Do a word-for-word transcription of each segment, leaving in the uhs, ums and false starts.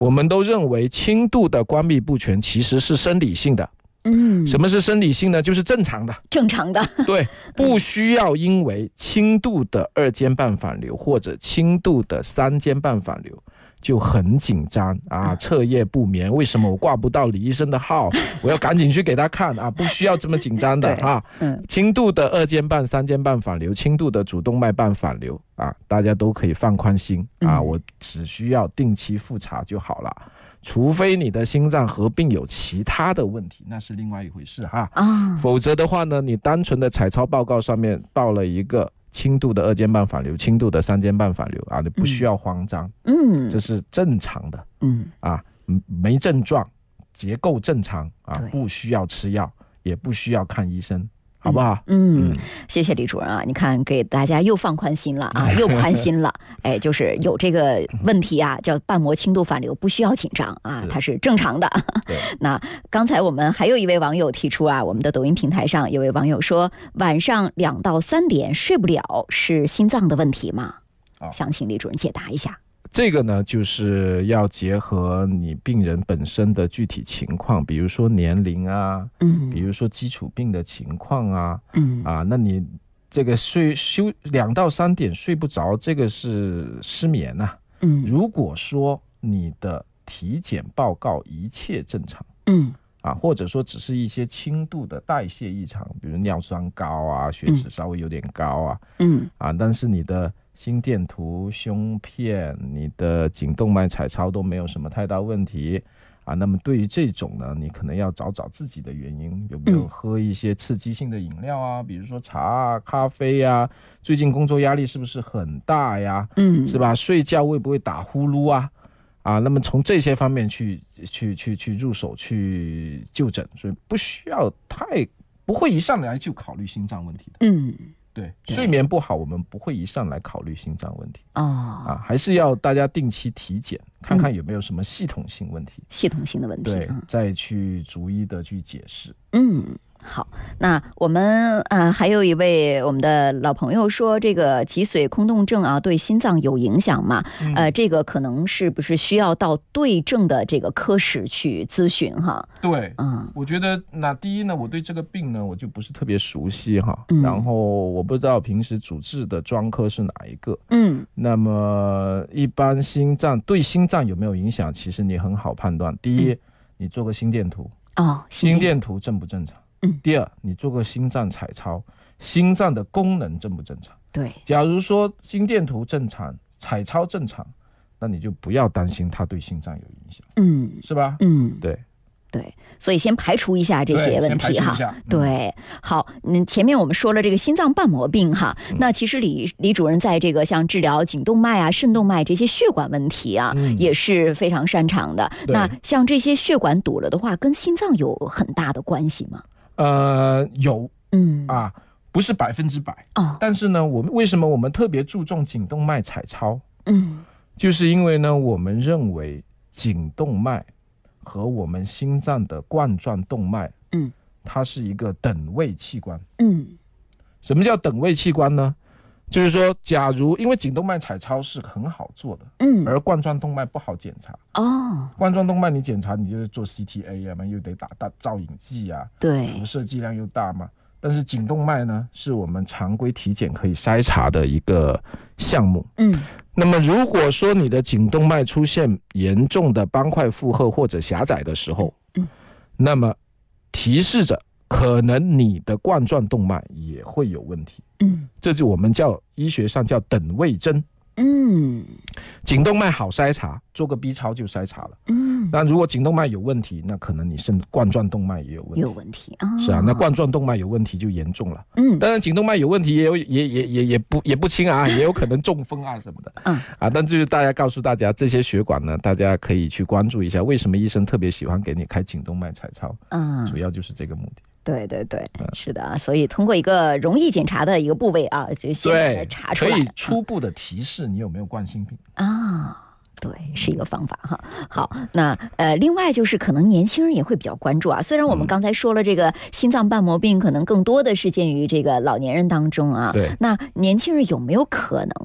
我们都认为轻度的关闭不全其实是生理性的。 嗯， 什么是生理性呢？就是正常的， 正常的， 对，不需要因为轻度的二尖瓣反流或者轻度的三尖瓣反流就很紧张啊，彻夜不眠。为什么我挂不到李医生的号？我要赶紧去给他看啊！不需要这么紧张的哈。嗯，轻度的二尖瓣、三尖瓣反流，轻度的主动脉瓣反流啊，大家都可以放宽心啊，我只需要定期复查就好了。除非你的心脏合并有其他的问题，那是另外一回事哈。啊，否则的话呢，你单纯的彩超报告上面报了一个轻度的二尖瓣反流、轻度的三尖瓣反流啊，你不需要慌张，嗯，这是正常的，嗯啊，没症状，结构正常啊，不需要吃药，也不需要看医生。好不好？ 嗯，嗯谢谢李主任啊！你看，给大家又放宽心了啊，又宽心了。哎，就是有这个问题啊，叫瓣膜轻度反流，不需要紧张啊，它是正常的。那刚才我们还有一位网友提出啊，我们的抖音平台上有位网友说，晚上两到三点睡不了，是心脏的问题吗？想请李主任解答一下。 这个呢，就是要结合你病人本身的具体情况，比如说年龄啊，嗯，比如说基础病的情况啊，嗯啊，那你这个睡休两到三点睡不着，这个是失眠呐、啊。嗯，如果说你的体检报告一切正常，嗯啊，或者说只是一些轻度的代谢异常，比如尿酸高啊，血脂稍微有点高啊，嗯啊，但是你的心电图、胸片、你的颈动脉彩超都没有什么太大问题啊。那么对于这种呢，你可能要找找自己的原因，有没有喝一些刺激性的饮料啊，比如说茶啊、咖啡啊，最近工作压力是不是很大呀？嗯，是吧？睡觉会不会打呼噜啊？啊，那么从这些方面去去去去入手去就诊，所以不需要太不会一上来就考虑心脏问题的。嗯。对，睡眠不好，我们不会一上来考虑心脏问题哦，啊，还是要大家定期体检，看看有没有什么系统性问题，嗯、 系统性的问题， 对，嗯、再去逐一的去解释。 嗯。好，那我们呃还有一位我们的老朋友说，这个脊髓空洞症啊对心脏有影响嘛？嗯、呃，这个可能是不是需要到对症的这个科室去咨询哈？ 对，嗯，我觉得那第一呢，我对这个病呢我就不是特别熟悉哈，嗯、然后我不知道平时主治的专科是哪一个，嗯，那么一般心脏对心脏有没有影响？其实你很好判断，第一，嗯、你做个心电图哦，心电图正不正常？嗯，第二，你做个心脏彩超，心脏的功能正不正常？ 对， 假如说心电图正常，彩超正常，那你就不要担心它对心脏有影响，嗯，是吧？嗯，对。 对，所以先排除一下这些问题哈。对，嗯、好，嗯，前面我们说了这个心脏瓣膜病哈，嗯、那其实李李主任在这个像治疗颈动脉啊、肾动脉这些血管问题啊，嗯、也是非常擅长的。那像这些血管堵了的话，跟心脏有很大的关系吗？ 呃，有，嗯啊，不是百分之百哦。但是呢，我们为什么我们特别注重颈动脉彩超？嗯，就是因为呢，我们认为颈动脉和我们心脏的冠状动脉，嗯，它是一个等位器官。嗯，什么叫等位器官呢？就是说，假如因为颈动脉彩超是很好做的，嗯，而冠状动脉不好检查。哦，冠状动脉你检查，你就是做 C T A 啊嘛，又得打大造影剂啊，对，辐射剂量又大嘛。但是颈动脉呢，是我们常规体检可以筛查的一个项目。嗯，那么如果说你的颈动脉出现严重的斑块负荷或者狭窄的时候，嗯，那么提示着可能你的冠状动脉也会有问题。嗯，这就我们叫医学上叫等位针。嗯，颈动脉好筛查，做个 B 超就筛查了。嗯，那如果颈动脉有问题，那可能你肾冠状动脉也有问题。 有问题啊、哦， 是啊，那冠状动脉有问题就严重了。嗯，当然颈动脉有问题也有也也也也不也不轻啊，也有可能中风啊什么的。嗯，啊，但就是大家告诉大家，这些血管呢，大家可以去关注一下，为什么医生特别喜欢给你开颈动脉彩超？嗯，主要就是这个目的。 对对对，嗯、是的，所以通过一个容易检查的一个部位啊，就先把它查出来， 可以初步的提示你有没有冠心病啊。 对，是一个方法哈。好，那呃，另外就是可能年轻人也会比较关注啊。虽然我们刚才说了，这个心脏瓣膜病可能更多的是见于这个老年人当中啊，对，那年轻人有没有可能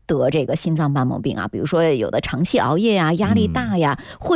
得这个心脏瓣膜病啊？比如说有的长期熬夜呀、压力大呀，会